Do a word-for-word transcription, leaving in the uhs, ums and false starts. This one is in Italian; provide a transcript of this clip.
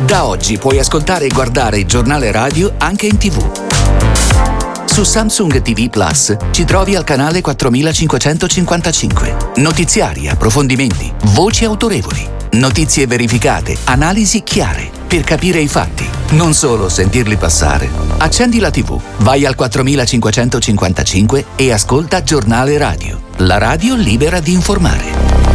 Da oggi puoi ascoltare e guardare il giornale radio anche in tivù. Su Samsung ti vu Plus ci trovi al canale quattromilacinquecentocinquantacinque. Notiziari, approfondimenti, voci autorevoli, notizie verificate, analisi chiare, per capire i fatti, non solo sentirli passare. Accendi la tivù, vai al quattromilacinquecentocinquantacinque e ascolta Giornale Radio, la radio libera di informare.